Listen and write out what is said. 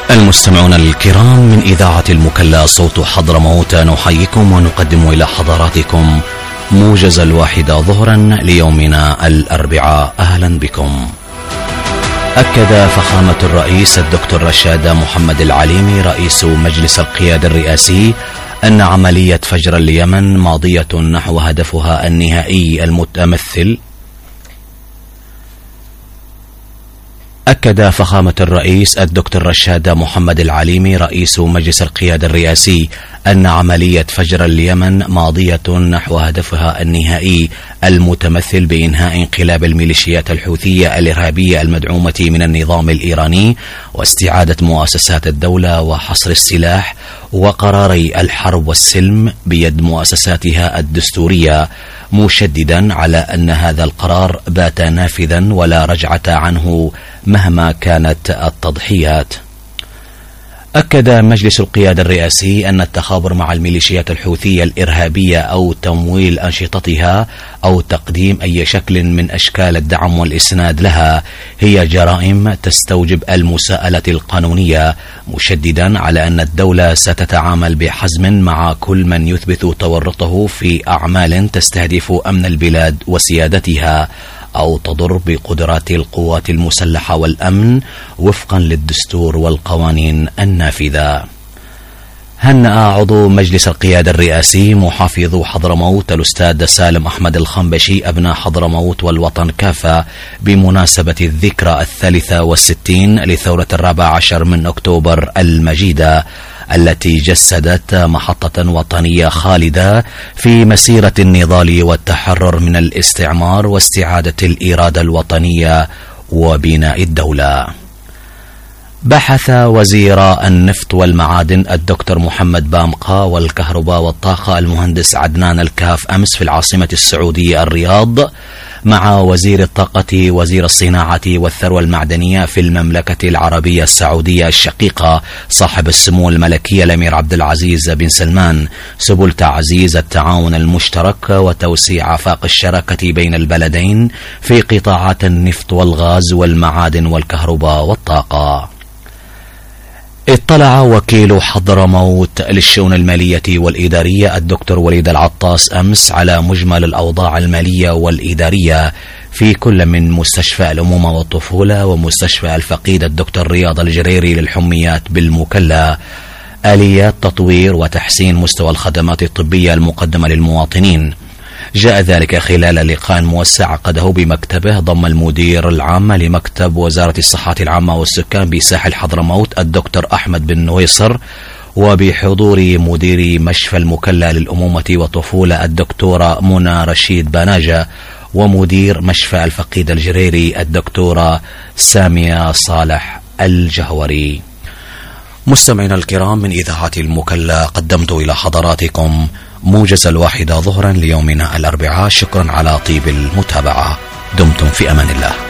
المستمعون الكرام، من إذاعة المكلا صوت حضرموت نحييكم ونقدم إلى حضراتكم موجز 1 ظهرا ليومنا الأربعاء. أهلا بكم. أكد فخامة الرئيس الدكتور رشاد محمد العليمي رئيس مجلس القيادة الرئاسي أن عملية فجر اليمن ماضية نحو هدفها النهائي المتمثل. أكد فخامة الرئيس الدكتور رشاد محمد العليمي رئيس مجلس القيادة الرئاسي أن عملية فجر اليمن ماضية نحو هدفها النهائي المتمثل بإنهاء انقلاب الميليشيات الحوثية الإرهابية المدعومة من النظام الإيراني واستعادة مؤسسات الدولة وحصر السلاح وقراري الحرب والسلم بيد مؤسساتها الدستورية، مشددا على أن هذا القرار بات نافذا ولا رجعة عنه مهما كانت التضحيات. أكد مجلس القيادة الرئاسي أن التخابر مع الميليشيات الحوثية الإرهابية أو تمويل أنشطتها أو تقديم أي شكل من أشكال الدعم والإسناد لها هي جرائم تستوجب المساءلة القانونية، مشددا على أن الدولة ستتعامل بحزم مع كل من يثبت تورطه في أعمال تستهدف أمن البلاد وسيادتها أو تضر بقدرات القوات المسلحة والأمن وفقا للدستور والقوانين النافذة. هنأ عضو مجلس القيادة الرئاسي محافظ حضرموت الأستاذ سالم أحمد الخنبشي أبناء حضرموت والوطن كافة بمناسبة الذكرى 63 لثورة 14 من أكتوبر المجيدة التي جسدت محطة وطنية خالدة في مسيرة النضال والتحرر من الاستعمار واستعادة الإرادة الوطنية وبناء الدولة. بحث وزير النفط والمعادن الدكتور محمد بامقة والكهرباء والطاقة المهندس عدنان الكاف أمس في العاصمة السعودية الرياض مع وزير الطاقة وزير الصناعة والثروة المعدنية في المملكة العربية السعودية الشقيقة صاحب السمو الملكي الأمير عبد العزيز بن سلمان سبل تعزيز التعاون المشترك وتوسيع آفاق الشراكة بين البلدين في قطاعات النفط والغاز والمعادن والكهرباء والطاقة. اطلع وكيل حضرموت للشؤون المالية والإدارية الدكتور وليد العطاس أمس على مجمل الأوضاع المالية والإدارية في كل من مستشفى الأمومة والطفولة ومستشفى الفقيد الدكتور رياض الجريري للحميات بالمكلا، آليات تطوير وتحسين مستوى الخدمات الطبية المقدمة للمواطنين. جاء ذلك خلال لقاء موسع عقده بمكتبه ضم المدير العام لمكتب وزارة الصحة العامة والسكان بساحل حضرموت الدكتور أحمد بن نويصر، وبحضور مدير مشفى المكلا للأمومة والطفولة الدكتورة منى رشيد باناجة ومدير مشفى الفقيد الجريري الدكتورة سامية صالح الجهوري. مستمعينا الكرام، من إذاعة المكلا قدمت إلى حضراتكم موجز 1 ظهرا ليومنا الأربعاء. شكرا على طيب المتابعة. دمتم في أمان الله.